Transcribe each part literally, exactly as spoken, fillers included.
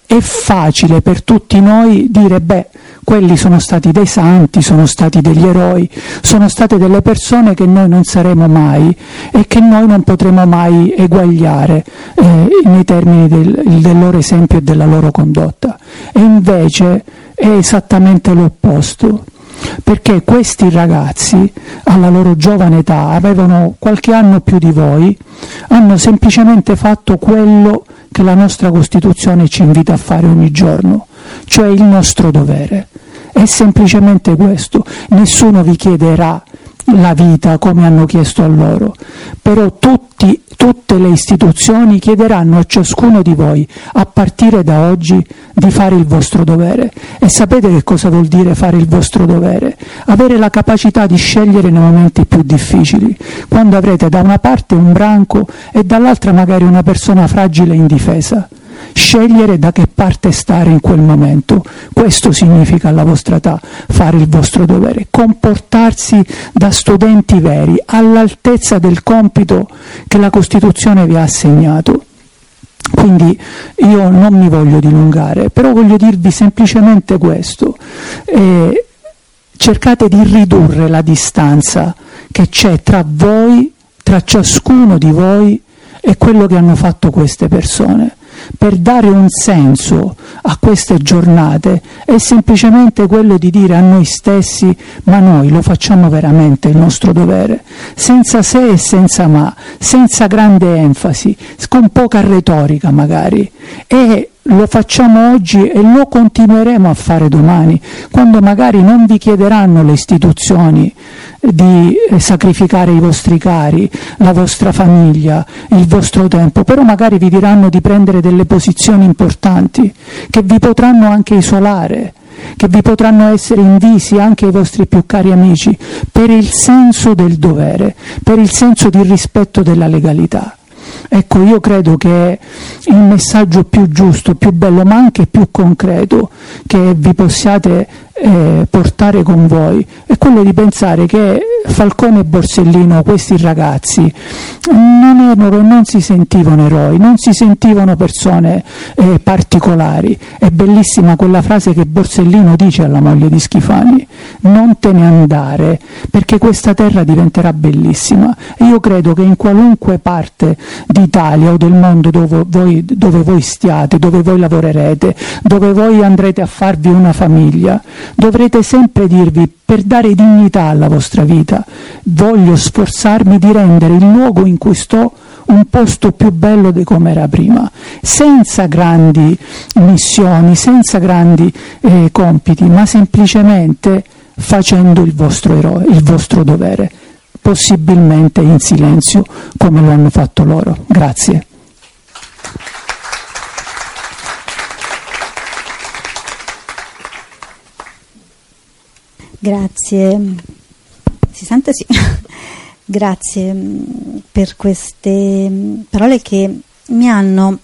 è facile per tutti noi dire beh, quelli sono stati dei santi, sono stati degli eroi, sono state delle persone che noi non saremo mai e che noi non potremo mai eguagliare eh, nei termini del, del loro esempio e della loro condotta. E invece è esattamente l'opposto, perché questi ragazzi alla loro giovane età, avevano qualche anno più di voi, hanno semplicemente fatto quello che la nostra Costituzione ci invita a fare ogni giorno, cioè il nostro dovere. È semplicemente questo. Nessuno vi chiederà la vita come hanno chiesto a loro, però tutti, tutte le istituzioni chiederanno a ciascuno di voi, a partire da oggi, di fare il vostro dovere. E sapete che cosa vuol dire fare il vostro dovere? Avere la capacità di scegliere nei momenti più difficili, quando avrete da una parte un branco e dall'altra magari una persona fragile e indifesa. Scegliere da che parte stare in quel momento, questo significa alla vostra età fare il vostro dovere, comportarsi da studenti veri, all'altezza del compito che la Costituzione vi ha assegnato. Quindi io non mi voglio dilungare, però voglio dirvi semplicemente questo: eh, cercate di ridurre la distanza che c'è tra voi, tra ciascuno di voi e quello che hanno fatto queste persone. Per dare un senso a queste giornate è semplicemente quello di dire a noi stessi: ma noi lo facciamo veramente il nostro dovere, senza se e senza ma, senza grande enfasi, con poca retorica magari, e lo facciamo oggi e lo continueremo a fare domani, quando magari non vi chiederanno le istituzioni di sacrificare i vostri cari, la vostra famiglia, il vostro tempo, però magari vi diranno di prendere delle posizioni importanti che vi potranno anche isolare, che vi potranno essere invisi anche ai vostri più cari amici, per il senso del dovere, per il senso di rispetto della legalità. Ecco, io credo che il messaggio più giusto, più bello, ma anche più concreto che vi possiate eh, portare con voi è quello di pensare che Falcone e Borsellino, questi ragazzi, non erano, non si sentivano eroi, non si sentivano persone eh, particolari. È bellissima quella frase che Borsellino dice alla moglie di Schifani: non te ne andare, perché questa terra diventerà bellissima. E io credo che in qualunque parte d'Italia o del mondo dove voi, dove voi stiate, dove voi lavorerete, dove voi andrete a farvi una famiglia, dovrete sempre dirvi: per dare dignità alla vostra vita voglio sforzarmi di rendere il luogo in cui sto un posto più bello di come era prima, senza grandi missioni, senza grandi eh, compiti, ma semplicemente facendo il vostro eroe, il vostro dovere, possibilmente in silenzio come lo hanno fatto loro. Grazie. Grazie, si sente? Sì. Grazie per queste parole che mi hanno,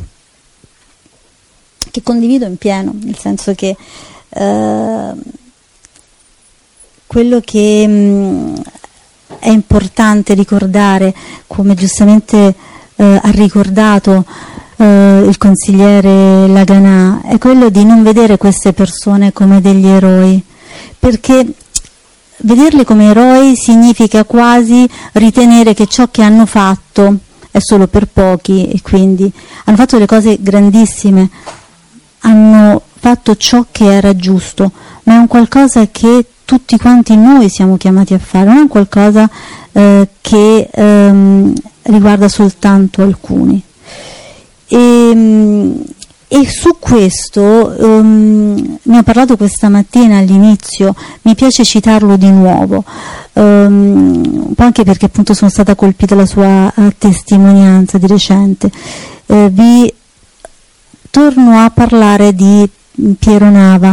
che condivido in pieno, nel senso che eh, quello che mh, è importante ricordare, come giustamente eh, ha ricordato eh, il consigliere Laganà, è quello di non vedere queste persone come degli eroi, perché vederli come eroi significa quasi ritenere che ciò che hanno fatto è solo per pochi, e quindi hanno fatto delle cose grandissime, hanno fatto ciò che era giusto, ma è un qualcosa che tutti quanti noi siamo chiamati a fare, non è un qualcosa eh, che ehm, riguarda soltanto alcuni. E, E su questo um, ne ho parlato questa mattina all'inizio, mi piace citarlo di nuovo, um, un po' anche perché appunto sono stata colpita dalla sua uh, testimonianza di recente. Uh, vi torno a parlare di Piero Nava,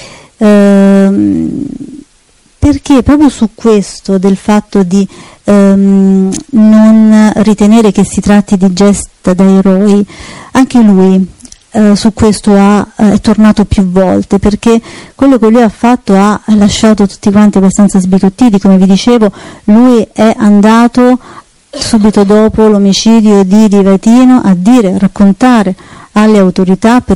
uh, perché proprio su questo, del fatto di um, non ritenere che si tratti di gesta da eroi, anche lui Uh, su questo ha, uh, è tornato più volte, perché quello che lui ha fatto ha lasciato tutti quanti abbastanza sbigottiti. Come vi dicevo, lui è andato subito dopo l'omicidio di Livatino a dire, a raccontare alle autorità per